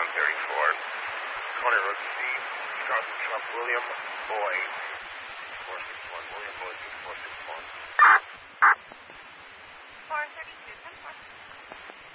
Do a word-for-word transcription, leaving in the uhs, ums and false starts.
one thirty-four. Corner Road Steve, Wisconsin Trump, William, Boy.